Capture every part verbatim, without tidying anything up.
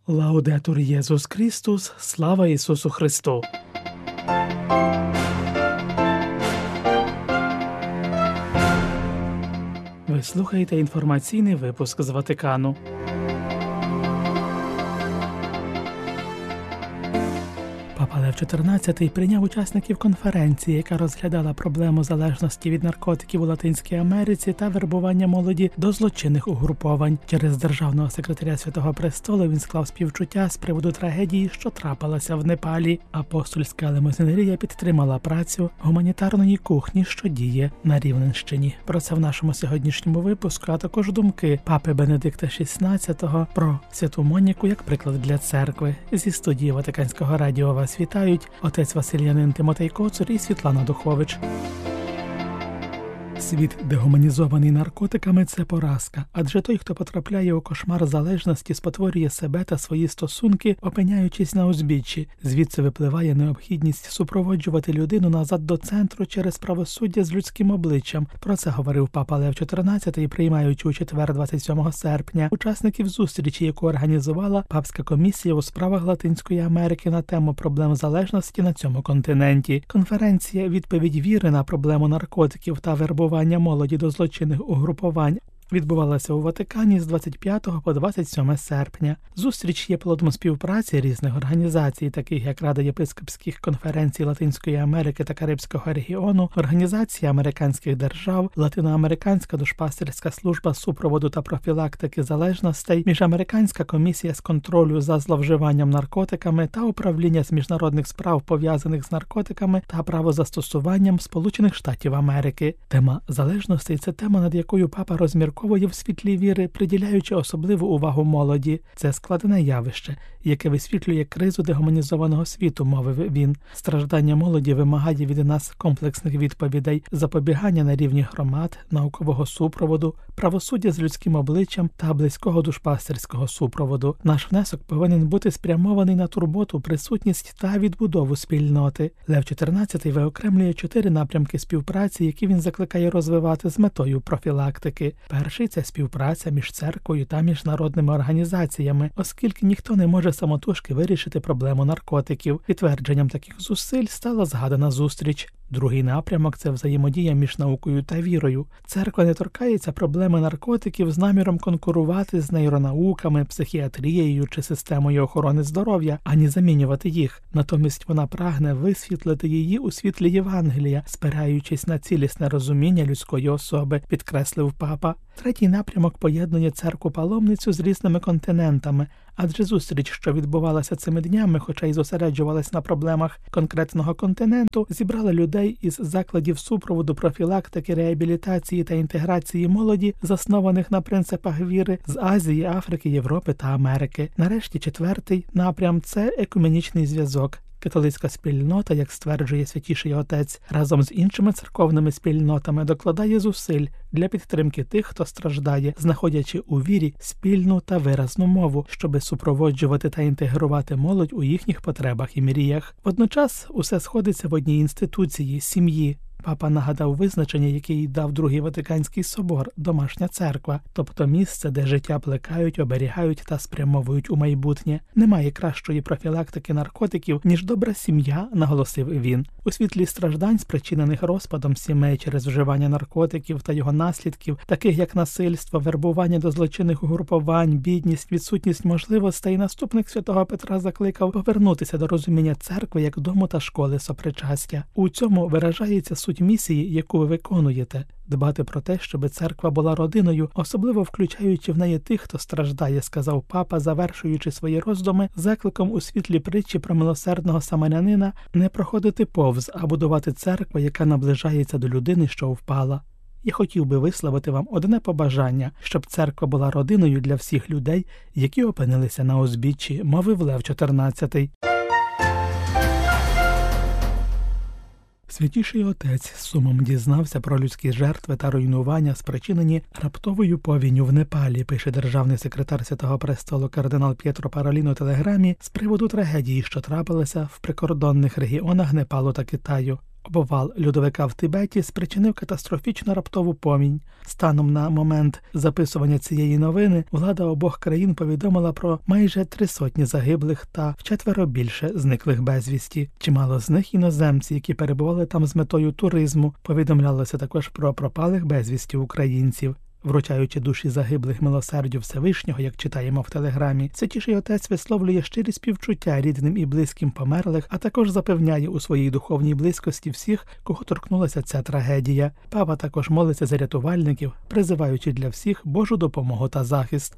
Лаудетур Єсус Христос, слава Ісусу Христу! Ви слухаєте інформаційний випуск з Ватикану. Папа Лев чотирнадцятий прийняв учасників конференції, яка розглядала проблему залежності від наркотиків у Латинській Америці та вербування молоді до злочинних угруповань. Через державного секретаря Святого Престолу він склав співчуття з приводу трагедії, що трапилася в Непалі. Апостольська лемосинерія підтримала працю гуманітарної кухні, що діє на Рівненщині. Про це в нашому сьогоднішньому випуску, а також думки папи Бенедикта шістнадцятого про Святу Моніку як приклад для церкви. Зі студії Ватиканського радіо вас вітають отець Василянин Тимотей Коцур і Світлана Духович. Світ, дегуманізований наркотиками – це поразка, адже той, хто потрапляє у кошмар залежності, спотворює себе та свої стосунки, опиняючись на узбіччі. Звідси випливає необхідність супроводжувати людину назад до центру через правосуддя з людським обличчям. Про це говорив папа Лев чотирнадцятий, приймаючи у четвер, двадцять сьомого серпня, учасників зустрічі, яку організувала Папська комісія у справах Латинської Америки на тему проблем залежності на цьому континенті. Конференція «Відповідь віри на проблему наркотиків та вербування молоді до злочинних угрупувань» відбувалася у Ватикані з двадцять п'ятого по двадцять сьоме серпня. Зустріч є плодом співпраці різних організацій, таких як Рада єпископських конференцій Латинської Америки та Карибського регіону, Організація американських держав, Латиноамериканська душпастерська служба супроводу та профілактики залежностей, Міжамериканська комісія з контролю за зловживанням наркотиками та Управління з міжнародних справ, пов'язаних з наркотиками та правозастосуванням Сполучених Штатів Америки. Тема залежностей – це тема, над якою папа розмірковує в світлі віри, приділяючи особливу увагу молоді. Це складне явище, яке висвітлює кризу дегуманізованого світу, мовив він. Страждання молоді вимагає від нас комплексних відповідей, запобігання на рівні громад, наукового супроводу, правосуддя з людським обличчям та близького душпастерського супроводу. Наш внесок повинен бути спрямований на турботу, присутність та відбудову спільноти. Лев чотирнадцятий виокремлює чотири напрямки співпраці, які він закликає розвивати з метою профілактики. Перший – це співпраця між церквою та міжнародними організаціями, оскільки ніхто не може самотужки вирішити проблему наркотиків. Підтвердженням таких зусиль стала згадана зустріч. Другий напрямок – це взаємодія між наукою та вірою. Церква не торкається проблеми наркотиків з наміром конкурувати з нейронауками, психіатрією чи системою охорони здоров'я, ані замінювати їх. Натомість вона прагне висвітлити її у світлі Євангелія, спираючись на цілісне розуміння людської особи, підкреслив папа. Третій напрямок поєднує церкву-паломницю з різними континентами, адже зустріч, що відбувалася цими днями, хоча й зосереджувалась на проблемах конкретного континенту, зібрала людей із закладів супроводу, профілактики, реабілітації та інтеграції молоді, заснованих на принципах віри, з Азії, Африки, Європи та Америки. Нарешті четвертий напрям – це екуменічний зв'язок. Католицька спільнота, як стверджує Святіший Отець, разом з іншими церковними спільнотами докладає зусиль для підтримки тих, хто страждає, знаходячи у вірі спільну та виразну мову, щоби супроводжувати та інтегрувати молодь у їхніх потребах і мріях. Водночас усе сходиться в одній інституції – сім'ї. Папа нагадав визначення, яке їй дав Другий Ватиканський собор – домашня церква, тобто місце, де життя плекають, оберігають та спрямовують у майбутнє. Немає кращої профілактики наркотиків, ніж добра сім'я, наголосив він. У світлі страждань, спричинених розпадом сімей через вживання наркотиків та його наслідків, таких як насильство, вербування до злочинних угрупувань, бідність, відсутність можливостей, наступник святого Петра закликав повернутися до розуміння церкви як дому та школи сопричастя. У цьому виражається суть місії, яку ви виконуєте – дбати про те, щоб церква була родиною, особливо включаючи в неї тих, хто страждає, сказав папа, завершуючи свої роздуми закликом у світлі притчі про милосердного самарянина не проходити повз, а будувати церкву, яка наближається до людини, що впала. Я хотів би висловити вам одне побажання, щоб церква була родиною для всіх людей, які опинилися на узбіччі, мовив Лев чотирнадцятий. Святіший Отець з сумом дізнався про людські жертви та руйнування, спричинені раптовою повінню в Непалі, пише державний секретар Святого Престолу кардинал П'єтро Паролін у телеграмі з приводу трагедії, що трапилася в прикордонних регіонах Непалу та Китаю. Обвал льодовика в Тибеті спричинив катастрофічну раптову помінь. Станом на момент записування цієї новини влада обох країн повідомила про майже три сотні загиблих та вчетверо більше зниклих безвісті. Чимало з них іноземці, які перебували там з метою туризму. Повідомлялося також про пропалих безвісті українців. Вручаючи душі загиблих милосердю Всевишнього, як читаємо в телеграмі, Святіший Отець висловлює щирі співчуття рідним і близьким померлих, а також запевняє у своїй духовній близькості всіх, кого торкнулася ця трагедія. Папа також молиться за рятувальників, призиваючи для всіх Божу допомогу та захист.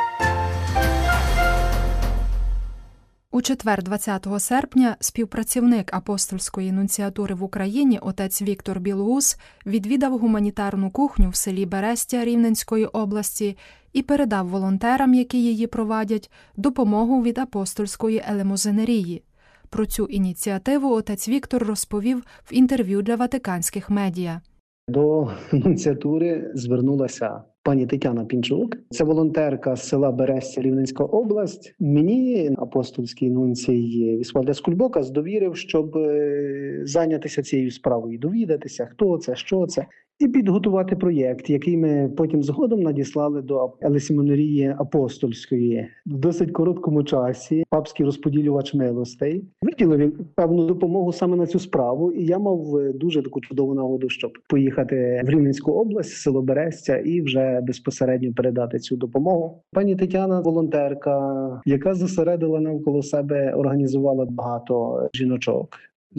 У четвер, двадцятого серпня, співпрацівник апостольської нунціатури в Україні отець Віктор Білоус відвідав гуманітарну кухню в селі Берестя Рівненської області і передав волонтерам, які її провадять, допомогу від апостольської елемозинерії. Про цю ініціативу отець Віктор розповів в інтерв'ю для ватиканських медіа. До нунціатури звернулася пані Тетяна Пінчук. Це волонтерка з села Берестя, Рівненська область. Мені апостольський нунцій Вісвальдес Кульбокас довірив, щоб зайнятися цією справою, довідатися, хто це, що це, і підготувати проєкт, який ми потім згодом надіслали до елесімонерії апостольської. В досить короткому часі папський розподілювач милостей виділив певну допомогу саме на цю справу, і я мав дуже таку чудову нагоду, щоб поїхати в Рівненську область, село Берестя, і вже безпосередньо передати цю допомогу. Пані Тетяна – волонтерка, яка зосередила навколо себе, організувала багато жіночок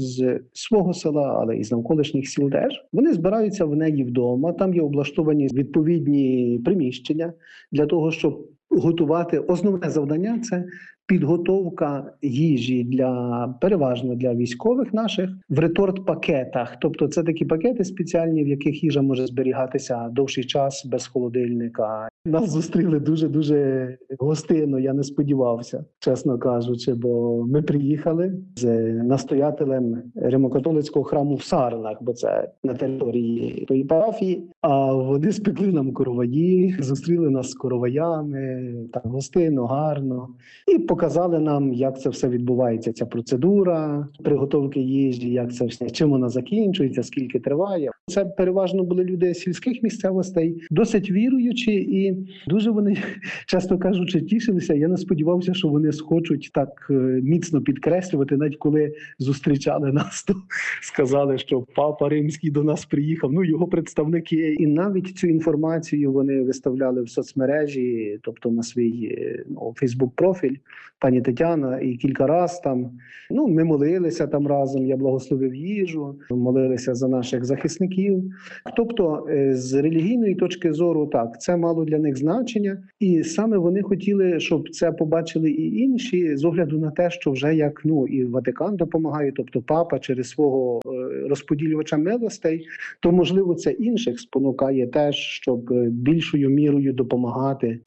з свого села, але і з навколишніх сіл теж. Вони збираються в неї вдома, там є облаштовані відповідні приміщення для того, щоб готувати. Основне завдання – це підготовка їжі для, переважно для військових наших, в реторт-пакетах. Тобто це такі пакети спеціальні, в яких їжа може зберігатися довший час без холодильника. Нас зустріли дуже-дуже гостинно, я не сподівався, чесно кажучи, бо ми приїхали з настоятелем Римо-католицького храму в Сарнах, бо це на території тої парафії, а вони спекли нам короваї, зустріли нас з короваями, так гостинно, гарно, і показали нам, як це все відбувається, ця процедура приготовки їжі, як це все, чим вона закінчується, скільки триває. Це переважно були люди сільських місцевостей, досить віруючі, і дуже вони, чесно кажучи, тішилися. Я не сподівався, що вони схочуть так міцно підкреслювати, навіть коли зустрічали нас, то сказали, що папа римський до нас приїхав, ну його представники. І навіть цю інформацію вони виставляли в соцмережі, тобто на свій ну, Фейсбук-профіль, пані Тетяна, і кілька раз там, ну, ми молилися там разом, я благословив їжу, молилися за наших захисників. Тобто, з релігійної точки зору, так, це мало для них значення, і саме вони хотіли, щоб це побачили і інші, з огляду на те, що вже як, ну, і Ватикан допомагає, тобто папа через свого розподілювача милостей, то, можливо, це інших спонукає теж, щоб більшою мірою допомагати.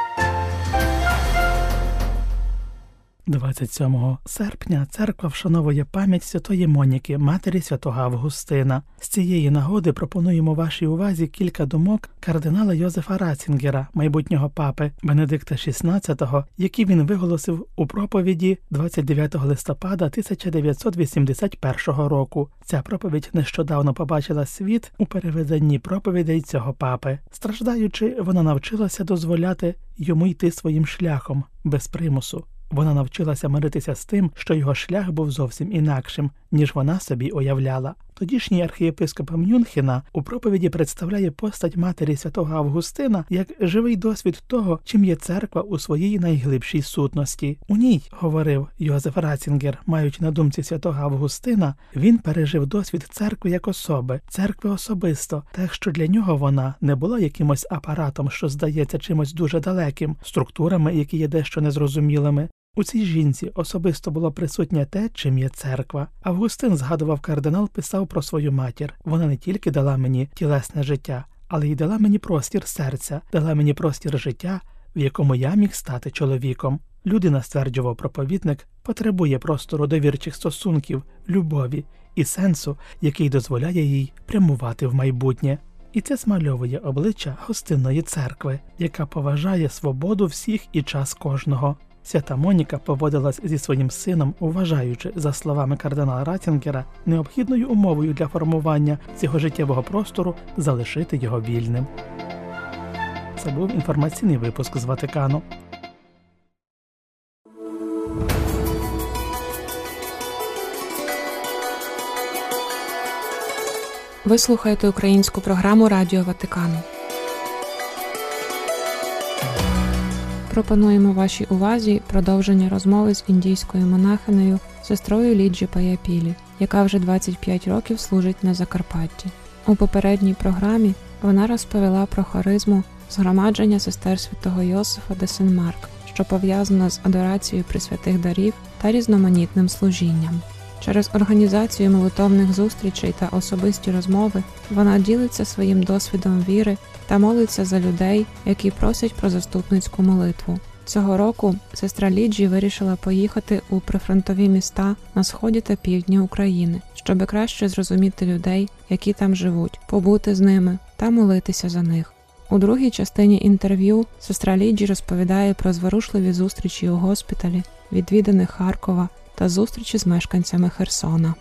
двадцять сьомого серпня церква вшановує пам'ять святої Моніки, матері святого Августина. З цієї нагоди пропонуємо вашій увазі кілька думок кардинала Йозефа Ратцінгера, майбутнього папи Бенедикта шістнадцятого, які він виголосив у проповіді двадцять дев'ятого листопада тисяча дев'ятсот вісімдесят першого року. Ця проповідь нещодавно побачила світ у переведенні проповідей цього папи. Страждаючи, вона навчилася дозволяти йому йти своїм шляхом, без примусу. Вона навчилася миритися з тим, що його шлях був зовсім інакшим, ніж вона собі уявляла. Тодішній архієпископ Мюнхена у проповіді представляє постать матері святого Августина як живий досвід того, чим є церква у своїй найглибшій сутності. У ній, говорив Йозеф Ратцінгер, маючи на думці святого Августина, він пережив досвід церкви як особи, церкви особисто, так що для нього вона не була якимось апаратом, що здається чимось дуже далеким, структурами, які є дещо незрозумілими. У цій жінці особисто було присутнє те, чим є церква. Августин, згадував кардинал, писав про свою матір. Вона не тільки дала мені тілесне життя, але й дала мені простір серця, дала мені простір життя, в якому я міг стати чоловіком. Людина, стверджував проповідник, потребує простору довірчих стосунків, любові і сенсу, який дозволяє їй прямувати в майбутнє. І це змальовує обличчя гостинної церкви, яка поважає свободу всіх і час кожного. Свята Моніка поводилась зі своїм сином, вважаючи, за словами кардинала Ратінгера, необхідною умовою для формування цього життєвого простору залишити його вільним. Це був інформаційний випуск з Ватикану. Ви слухаєте українську програму Радіо Ватикану. Пропонуємо вашій увазі продовження розмови з індійською монахинею, сестрою Ліджі Паяпілі, яка вже двадцять п'ять років служить на Закарпатті. У попередній програмі вона розповіла про харизму згромадження сестер святого Йосифа де Сен-Марк, що пов'язана з адорацією пресвятих дарів та різноманітним служінням. Через організацію молитовних зустрічей та особисті розмови вона ділиться своїм досвідом віри та молиться за людей, які просять про заступницьку молитву. Цього року сестра Ліджі вирішила поїхати у прифронтові міста на сході та півдні України, щоб краще зрозуміти людей, які там живуть, побути з ними та молитися за них. У другій частині інтерв'ю сестра Ліджі розповідає про зворушливі зустрічі у госпіталі, відвіданих Харкова та зустрічі з мешканцями Херсона.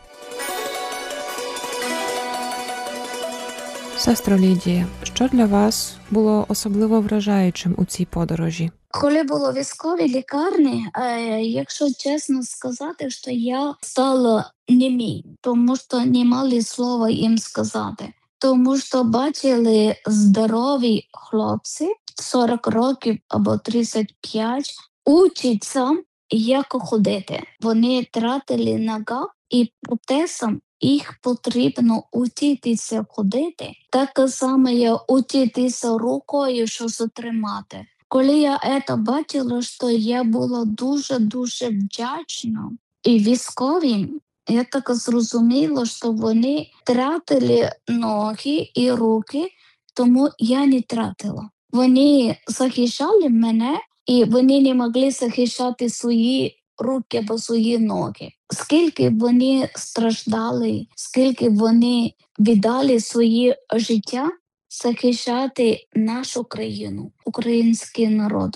Сестро Лідія, що для вас було особливо вражаючим у цій подорожі? Коли було військові лікарні, якщо чесно сказати, що я стала німій, тому що не мали слова їм сказати. Тому що бачили здорові хлопці, сорок років або тридцять п'ять, учаться, як ходити. Вони тратили нога і протезом їх потрібно учитися ходити. Так само як учитися рукою, що затримати. Коли я це бачила, що я була дуже-дуже вдячна. І військові, я так зрозуміла, що вони тратили ноги і руки, тому я не тратила. Вони захищали мене, і вони не могли захищати свої руки або свої ноги. Скільки вони страждали, скільки вони віддали своє життя захищати нашу країну, український народ.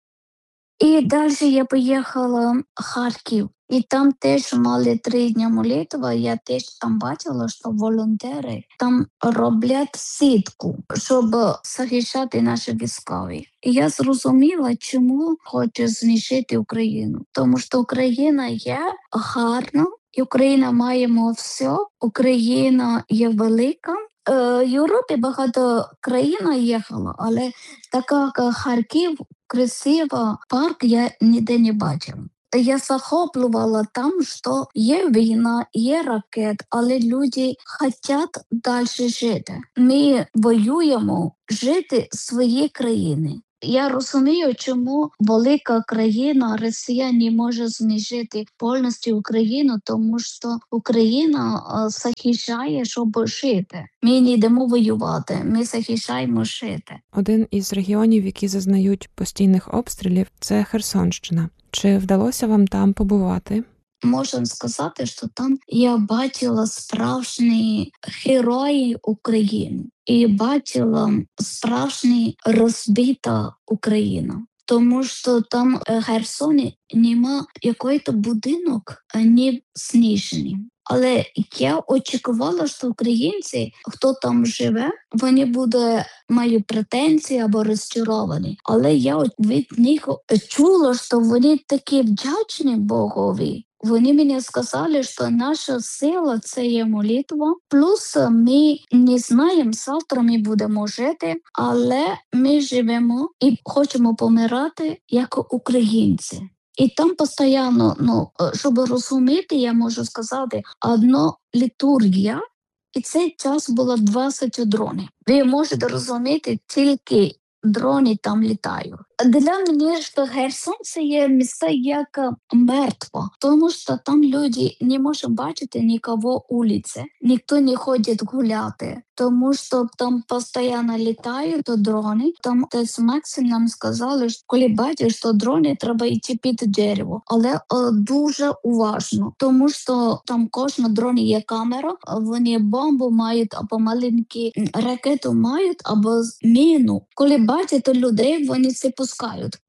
І далі я поїхала в Харків. І там теж мали три дні молитви, я теж там бачила, що волонтери там роблять сітку, щоб захищати наші військові. І я зрозуміла, чому хочу знищити Україну. Тому що Україна є гарна, і Україна маємо все, Україна є велика. В Європі багато країн їхала, але така як Харків, красива парк я ніде не бачила. Я захоплювала там, що є війна, є ракет, але люди хочуть далі жити. Ми воюємо жити в своїй країні. Я розумію, чому велика країна, Росія, не може знищити повністю Україну, тому що Україна захищає, щоб жити. Ми не йдемо воювати, ми захищаємо жити. Один із регіонів, які зазнають постійних обстрілів, це Херсонщина. Чи вдалося вам там побувати? Можна сказати, що там я бачила справжні герої України і бачила справжні розбита Україна. Тому що там в Херсоні нема якийсь будинок не знищений. Але я очікувала, що українці, хто там живе, вони будуть мають претензії або розчаровані. Але я від них чула, що вони такі вдячні Богові. Вони мені сказали, що наша сила – це є молитва. Плюс ми не знаємо, завтра ми будемо жити, але ми живемо і хочемо помирати як українці. І там постійно, ну, щоб розуміти, я можу сказати, одна літургія, і цей час було двадцять дронів. Ви можете розуміти, тільки дрони там літають. Для мене, що Херсон – це є місце як мертво, тому що там люди не можуть бачити нікого вулиці, ніхто не ходить гуляти, тому що там постійно літають дрони. Там десь Максим нам сказали, що коли бачиш, що дрони, треба йти під дерево, але о, дуже уважно, тому що там кожна дрон є камера, вони бомбу мають, або маленькі ракету мають, або міну. Коли бачать людей, вони це пускають.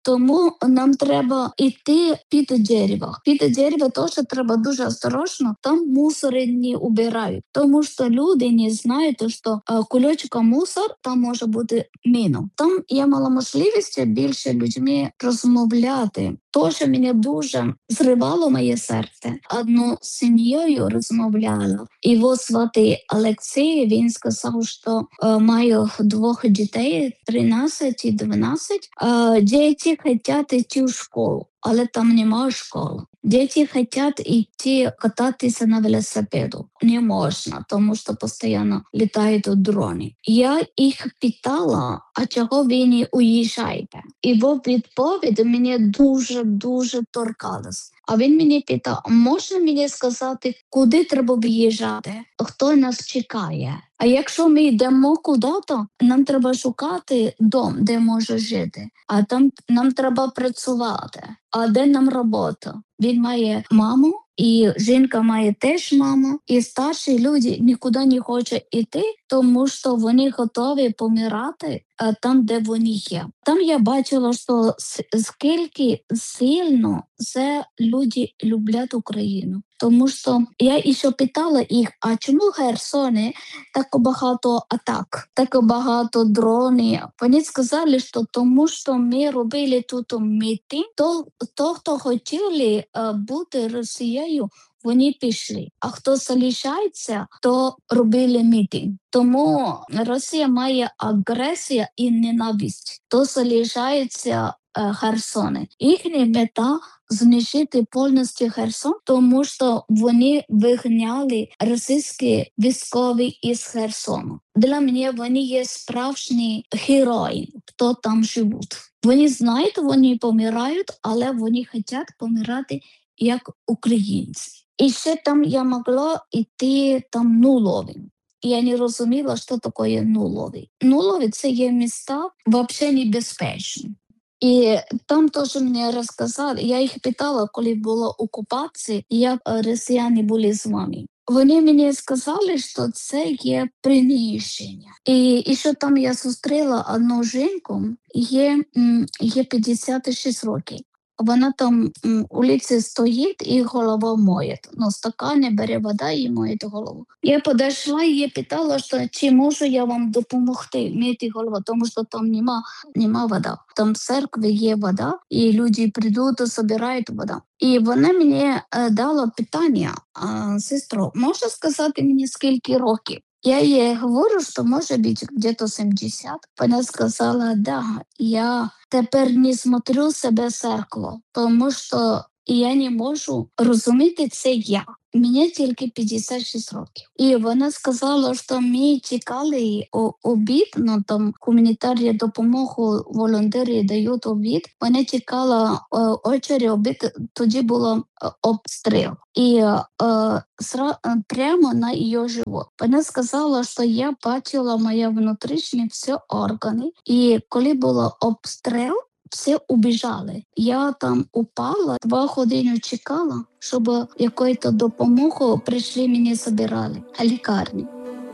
Тому нам треба йти під дерево. Під дерево теж треба дуже осторожно, там мусори не убирають. Тому що люди не знають, що кульочка мусор, там може бути міна. Там я мала можливість більше людьми розмовляти. То, що мене дуже зривало моє серце. Одну з сім'єю розмовляла. Його звати Олексій, він сказав, що е, маю двох дітей, тринадцять і дванадцять. Е, діти хочуть йти в школу, але там немає школи. Діти хочуть йти кататися на велосипеду. Не можна, тому що постійно літають дрони. Я їх питала, а чого ви не уїжджаєте? Його відповідь мені дуже-дуже торкалась. А він мені питав, можна мені сказати, куди треба виїжджати? Хто нас чекає? А якщо ми йдемо куди-то, нам треба шукати дом, де може жити. А там нам треба працювати. А де нам робота? Він має маму, і жінка має теж маму. І старші люди нікуди не хочуть йти, тому що вони готові помирати там, де вони є. Там я бачила, що скільки сильно це люди люблять Україну. Тому що я ще питала їх, а чому в Херсоні так багато атак, так багато дронів? Вони сказали, що тому що ми робили тут мітинг, то, то хто хотіли бути Росією, вони пішли. А хто залишається, то робили мітинг. Тому Росія має агресію і ненависть. То залишається Херсони. Їхня мета – знищити повністю Херсон, тому що вони вигнали російські військові із Херсону. Для мене вони є справжні герої, хто там живуть. Вони знають, вони помирають, але вони хочуть помирати як українці. І ще там я могла йти там нуловим. Я не розуміла, що таке нулові. Нулові – це є міста взагалі небезпечні. І там теж мені розказали, я їх питала, коли була окупація, як росіяни були з вами. Вони мені сказали, що це є приміщення. І, і що там я зустріла одну жінку, є, є п'ятдесят шість років. Вона там у ліці стоїть і голова моє. Ну, стакани бере вода і моє голову. Я підійшла і питала, що чи можу я вам допомогти мити голову, тому що там нема, нема вода. Там в церкві є вода, і люди прийдуть і збирають воду. І вона мені е, дала питання, сестро, можеш сказати мені, скільки років? Я їй говорю, що може бути десь сімдесят. Вона сказала, да, я тепер не смотрю себе в церкву, тому що я не можу розуміти це я. Мені тільки п'ятдесят шість років. І вона сказала, що ми чекали обід, ну там гуманітарну допомогу волонтери дають обід. Вона чекала очері обід, тоді було обстріл. І е, сра, прямо на її живот. Вона сказала, що я бачила мої внутрішні всі органи. І коли було обстріл, всі убіжали. Я там упала, два години чекала, щоб якусь допомогу прийшли, мені забирали в лікарні.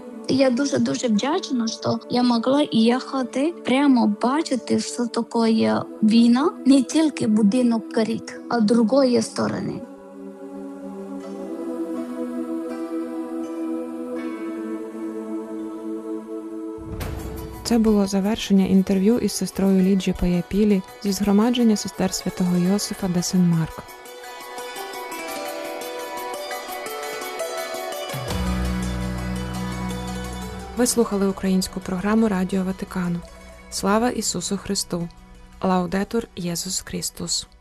Я дуже-дуже вдячна, що я могла їхати, прямо бачити, що таке війна, не тільки будинок горить, а з другої сторони. Це було завершення інтерв'ю із сестрою Ліджі Паяпілі зі згромадження сестер святого Йосифа де Сен-Марк. Ви слухали українську програму Радіо Ватикану. Слава Ісусу Христу! Лаудетур Єсус Христос!